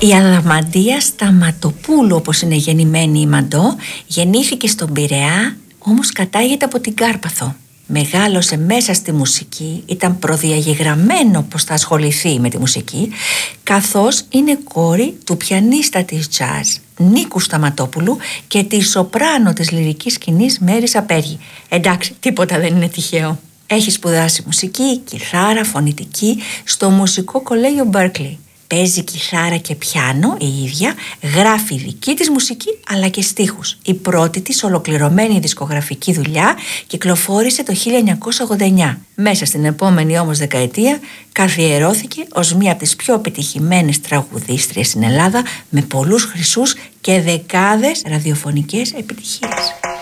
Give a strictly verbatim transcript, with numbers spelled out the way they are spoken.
Η Αδαμαντία Σταματοπούλου, όπως είναι γεννημένη η Μαντώ, γεννήθηκε στον Πειραιά, όμως κατάγεται από την Κάρπαθο. Μεγάλωσε μέσα στη μουσική, ήταν προδιαγεγραμμένο πως θα ασχοληθεί με τη μουσική, καθώς είναι κόρη του πιανίστα της jazz Νίκου Σταματόπουλου και τη σοπράνο της λυρικής σκηνής Μέρης Απέργη. Εντάξει, τίποτα δεν είναι τυχαίο. Έχει σπουδάσει μουσική, κιθάρα, φωνητική στο Μουσικό Κολέγιο Μπέρκλι. Παίζει κιθάρα και πιάνο η ίδια, γράφει δική της μουσική αλλά και στίχους. Η πρώτη της ολοκληρωμένη δισκογραφική δουλειά κυκλοφόρησε το χίλια εννιακόσια ογδόντα εννιά. Μέσα στην επόμενη όμως δεκαετία καθιερώθηκε ως μία από τις πιο επιτυχημένες τραγουδίστριες στην Ελλάδα, με πολλούς χρυσούς και δεκάδες ραδιοφωνικές επιτυχίες.